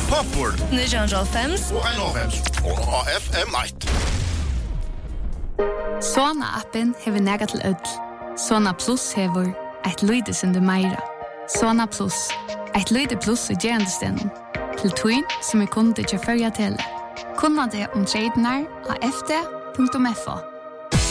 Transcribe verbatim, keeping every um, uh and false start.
Popper nitjan komma fem og einoghálvfems og F M eitt. Sona-appen hever nega til ødel. Sona Plus hever et lydesunde meira. Sona Plus, et lyde plus i gerandestenen. Til tøyn som er kunde til førja tele. Kunna det om tradene av f d punktum f o.